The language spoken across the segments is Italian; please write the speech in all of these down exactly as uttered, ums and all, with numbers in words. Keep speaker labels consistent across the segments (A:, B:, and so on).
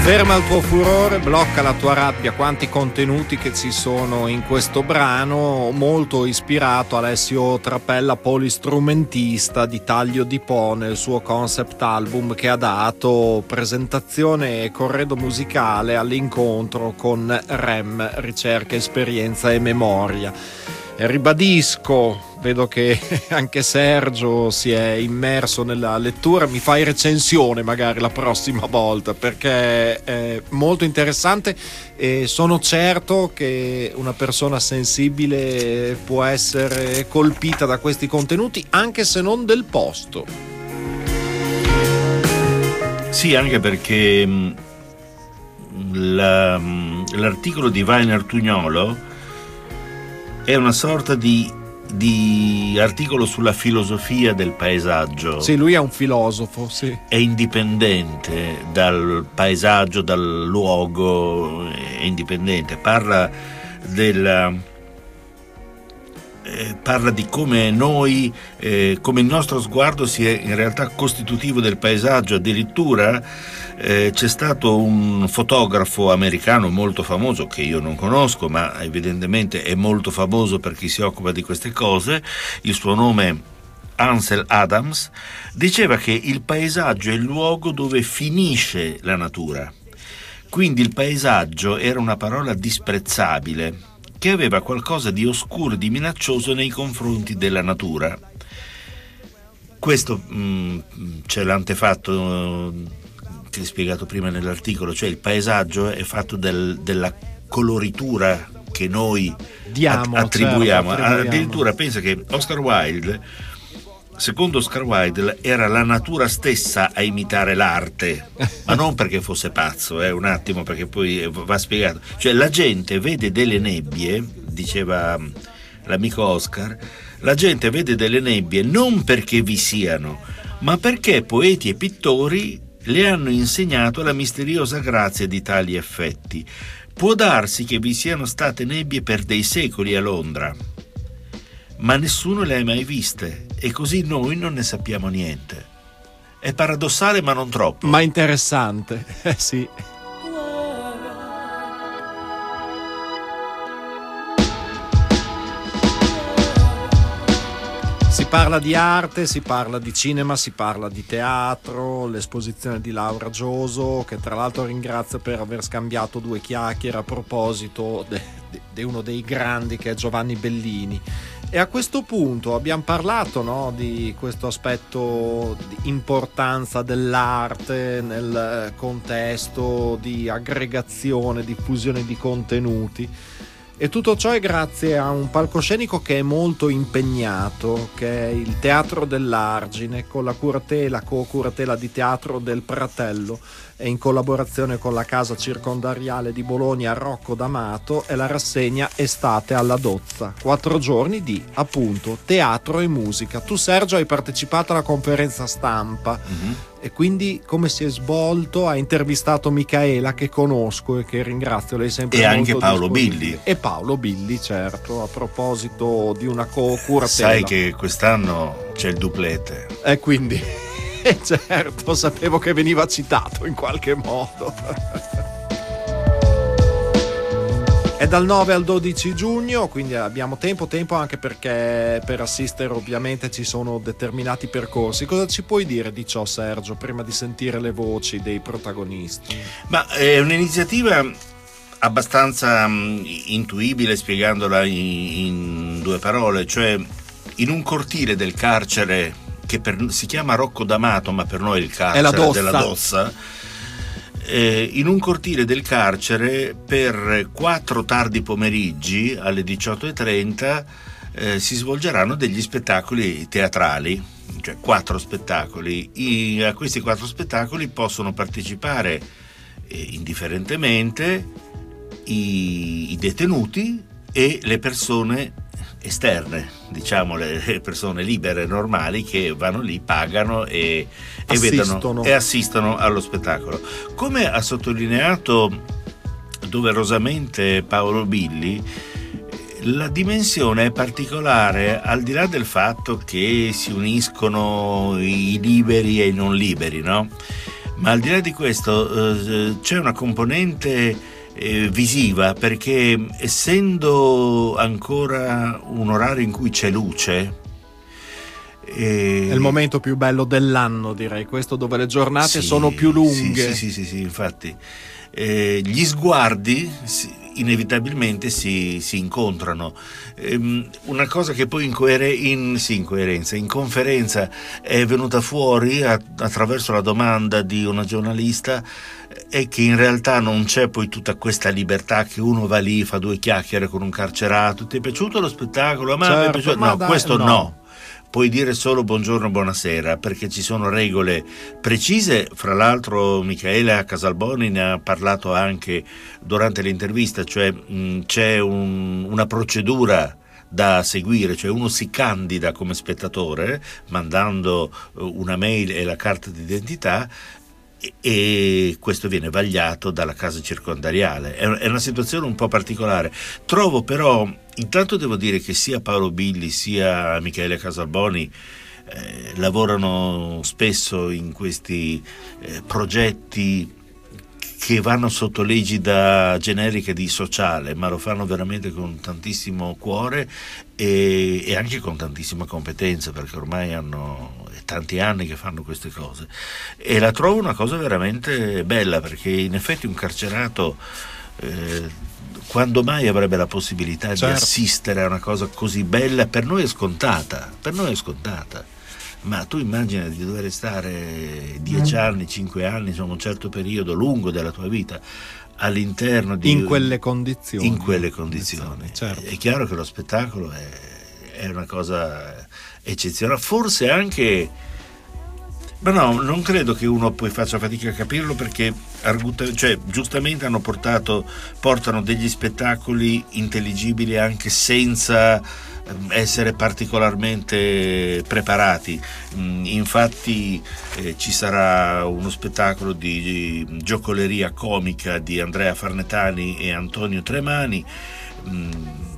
A: Ferma il tuo furore, blocca la tua rabbia. Quanti contenuti che ci sono in questo brano, molto ispirato a Alessio Trappella, polistrumentista di Taglio di Po, nel suo concept album che ha dato presentazione e corredo musicale all'incontro con R E M, ricerca, esperienza e memoria. E ribadisco, vedo che anche Sergio si è immerso nella lettura, mi fai recensione magari la prossima volta, perché è molto interessante e sono certo che una persona sensibile può essere colpita da questi contenuti, anche se non del posto.
B: Sì, anche perché la, l'articolo di Weiner Tugnolo è una sorta di, di articolo sulla filosofia del paesaggio.
A: Sì, lui è un filosofo, sì.
B: È indipendente dal paesaggio, dal luogo, è indipendente. Parla del... Eh, parla di come noi, eh, come il nostro sguardo sia in realtà costitutivo del paesaggio. Addirittura eh, c'è stato un fotografo americano molto famoso, che io non conosco, ma evidentemente è molto famoso per chi si occupa di queste cose. Il suo nome Ansel Adams. Diceva che il paesaggio è il luogo dove finisce la natura. Quindi il paesaggio era una parola disprezzabile, che aveva qualcosa di oscuro e di minaccioso nei confronti della natura. Questo mh, c'è l'antefatto che hai spiegato prima nell'articolo, cioè il paesaggio è fatto del, della coloritura che noi
A: Diamo,
B: attribuiamo.
A: certo, attribuiamo.
B: Addirittura pensa che Oscar Wilde, secondo Oscar Wilde, era la natura stessa a imitare l'arte, ma non perché fosse pazzo, eh, un attimo, perché poi va spiegato. Cioè la gente vede delle nebbie, diceva l'amico Oscar, la gente vede delle nebbie non perché vi siano, ma perché poeti e pittori le hanno insegnato la misteriosa grazia di tali effetti. Può darsi che vi siano state nebbie per dei secoli a Londra, ma nessuno le ha mai viste e così noi non ne sappiamo niente. È paradossale, ma non troppo.
A: Ma interessante, eh sì. Si parla di arte, si parla di cinema, si parla di teatro, l'esposizione di Laura Gioso, che tra l'altro ringrazio per aver scambiato due chiacchiere a proposito di uno dei grandi, che è Giovanni Bellini. E a questo punto abbiamo parlato, no, di questo aspetto di importanza dell'arte nel contesto di aggregazione, diffusione di contenuti. E tutto ciò è grazie a un palcoscenico che è molto impegnato, che è il Teatro dell'Argine, con la curatela, co-curatela di Teatro del Pratello, e in collaborazione con la Casa Circondariale di Bologna Rocco D'Amato, e la rassegna Estate alla Dozza. Quattro giorni di, appunto, teatro e musica. Tu, Sergio, hai partecipato alla conferenza stampa. Mm-hmm. E quindi come si è svolto? Ha intervistato Micaela, che conosco e che ringrazio, lei sempre
B: e
A: molto
B: anche Paolo Billi.
A: E Paolo Billi, certo, a proposito di una co-curatela.
B: Sai che quest'anno c'è il duplete.
A: E quindi, certo, sapevo che veniva citato in qualche modo. È dal nove al dodici giugno, quindi abbiamo tempo, tempo anche perché per assistere ovviamente ci sono determinati percorsi. Cosa ci puoi dire di ciò, Sergio, prima di sentire le voci dei protagonisti?
B: Ma è un'iniziativa abbastanza intuibile, spiegandola in, in due parole, cioè in un cortile del carcere che per, si chiama Rocco D'Amato, ma per noi è il carcere è la Dozza. della Dozza. Eh, in un cortile del carcere per quattro tardi pomeriggi alle diciotto e trenta eh, si svolgeranno degli spettacoli teatrali, cioè quattro spettacoli. I, a questi quattro spettacoli possono partecipare eh, indifferentemente i, i detenuti e le persone esterne, diciamo le persone libere, normali, che vanno lì, pagano e, e vedono e assistono allo spettacolo. Come ha sottolineato doverosamente Paolo Billi, la dimensione è particolare, al di là del fatto che si uniscono i liberi e i non liberi, no? Ma al di là di questo eh, c'è una componente eh, visiva, perché essendo ancora un orario in cui c'è luce,
A: è il momento più bello dell'anno, direi, questo dove le giornate
B: sì,
A: sono più lunghe.
B: Sì, sì, sì, sì, infatti eh, gli sguardi si, inevitabilmente si, si incontrano. Ehm, una cosa che poi in, coer- in, sì, in coerenza, in conferenza è venuta fuori a, attraverso la domanda di una giornalista, è che in realtà non c'è poi tutta questa libertà che uno va lì, fa due chiacchiere con un carcerato, ti è piaciuto lo spettacolo? Ma
A: certo,
B: mi è piaciuto?
A: ma
B: No,
A: dai,
B: questo
A: no.
B: no. Puoi dire solo buongiorno, buonasera, perché ci sono regole precise. Fra l'altro Micaela Casalboni ne ha parlato anche durante l'intervista, cioè mh, c'è un, una procedura da seguire, cioè uno si candida come spettatore mandando una mail e la carta d'identità, e questo viene vagliato dalla casa circondariale. È una situazione un po' particolare. Trovo però, intanto devo dire che sia Paolo Billi sia Michele Casalboni eh, lavorano spesso in questi eh, progetti che vanno sotto l'egida generica di sociale, ma lo fanno veramente con tantissimo cuore e, e anche con tantissima competenza, perché ormai hanno tanti anni che fanno queste cose, e la trovo una cosa veramente bella, perché in effetti un carcerato eh, quando mai avrebbe la possibilità certo. di assistere a una cosa così bella? Per noi è scontata, per noi è scontata. Ma tu immagina di dover stare dieci anni, cinque anni, insomma un certo periodo lungo della tua vita all'interno di...
A: In quelle condizioni.
B: In quelle condizioni.
A: Certo.
B: È chiaro che lo spettacolo è, è una cosa eccezionale, forse anche... Ma no, non credo che uno poi faccia fatica a capirlo, perché cioè, giustamente hanno portato, portano degli spettacoli intelligibili anche senza essere particolarmente preparati. Infatti eh, ci sarà uno spettacolo di giocoleria comica di Andrea Farnetani e Antonio Tremani, mh,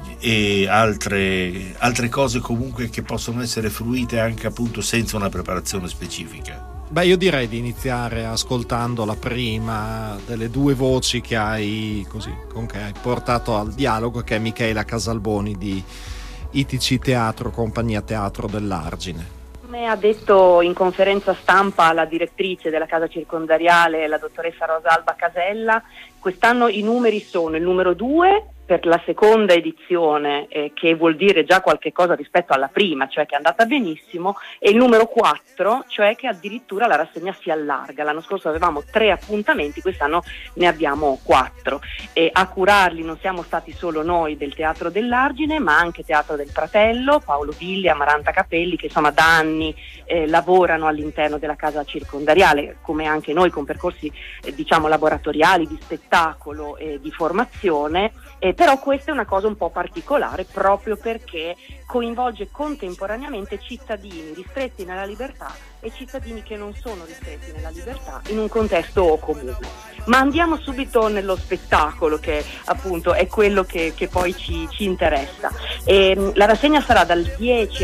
B: e altre, altre cose comunque che possono essere fruite anche appunto senza una preparazione specifica.
A: Beh, io direi di iniziare ascoltando la prima delle due voci che hai così con che hai portato al dialogo, che è Micaela Casalboni di I T C Teatro, compagnia teatro dell'Argine.
C: Come ha detto in conferenza stampa la direttrice della casa circondariale, la dottoressa Rosalba Casella, quest'anno i numeri sono il numero due per la seconda edizione, eh, che vuol dire già qualche cosa rispetto alla prima, cioè che è andata benissimo, e il numero quattro, cioè che addirittura la rassegna si allarga. L'anno scorso avevamo tre appuntamenti, quest'anno ne abbiamo quattro, e a curarli non siamo stati solo noi del Teatro dell'Argine, ma anche Teatro del Fratello, Paolo Billi, Amaranta Capelli, che insomma da anni eh, lavorano all'interno della casa circondariale, come anche noi, con percorsi eh, diciamo laboratoriali, di spettacolo e di formazione. Eh, però questa è una cosa un po' particolare, proprio perché coinvolge contemporaneamente cittadini ristretti nella libertà e cittadini che non sono ristretti nella libertà in un contesto comune. Ma andiamo subito nello spettacolo, che appunto è quello che, che poi ci, ci interessa. E, la rassegna sarà dal dieci